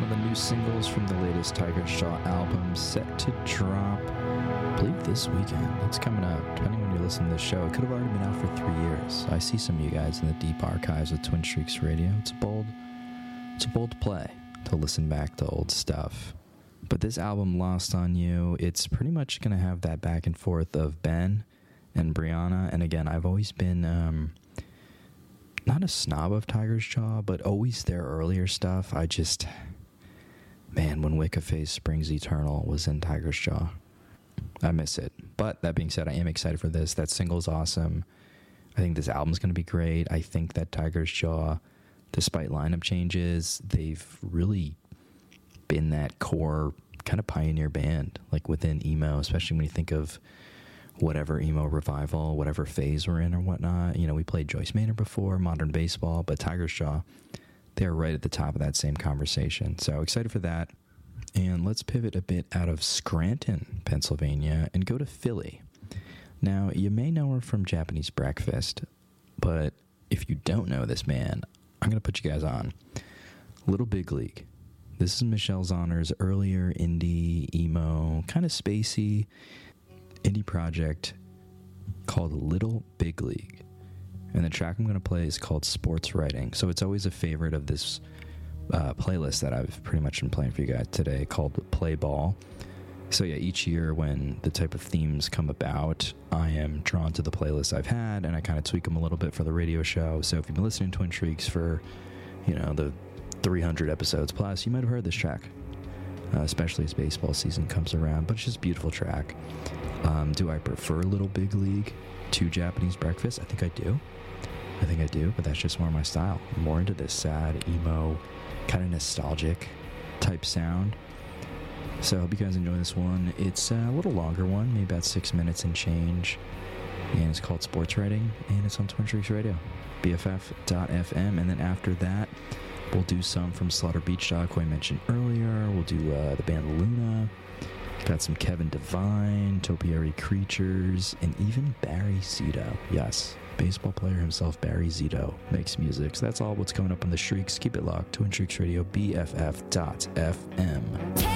one of the new singles from the latest Tiger Shaw album, set to drop, I believe this weekend. It's coming up, depending when you're listening to this show. It could have already been out for 3 years. I see some of you guys in the deep archives of Twin Streaks Radio. It's a bold play to listen back to old stuff. But this album, Lost on You, it's pretty much going to have that back and forth of Ben and Brianna. And again, I've always been not a snob of Tiger's Jaw, but always their earlier stuff. When Wicca Phase Springs Eternal was in Tiger's Jaw, I miss it. But that being said, I am excited for this. That single's awesome. I think this album's going to be great. I think that Tiger's Jaw, despite lineup changes, they've really been that core kind of pioneer band, like within emo, especially when you think of whatever emo revival, whatever phase we're in or whatnot. You know, we played Joyce Manor before, Modern Baseball, but Tiger's Jaw, they're right at the top of that same conversation. So excited for that. And let's pivot a bit out of Scranton, Pennsylvania, and go to Philly. Now, you may know her from Japanese Breakfast, but if you don't know this band, I'm going to put you guys on. Little Big League. This is Michelle Zauner's earlier indie, emo, kind of spacey indie project called Little Big League. And the track I'm going to play is called Sports Writing. So it's always a favorite of this playlist that I've pretty much been playing for you guys today, called Play Ball. So yeah, each year when the type of themes come about, I am drawn to the playlists I've had, and I kind of tweak them a little bit for the radio show. So if you've been listening to Twin Shrieks for, the 300 episodes plus, you might have heard this track, especially as baseball season comes around. But it's just a beautiful track. Do I prefer Little Big League to Japanese Breakfast? I think I do, but that's just more my style. I'm more into this sad, emo, kind of nostalgic type sound. So I hope you guys enjoy this one. It's a little longer one, maybe about 6 minutes and change. And it's called Sports Writing, and it's on Twin Shrieks Radio, BFF.FM. And then after that, we'll do some from Slaughter Beach Dog, who I mentioned earlier. We'll do the band Luna. Got some Kevin Devine, Topiary Creatures, and even Barry Zito. Yes, baseball player himself, Barry Zito, makes music. So that's all what's coming up on the Shrieks. Keep it locked. Twin Shrieks Radio, BFF.FM.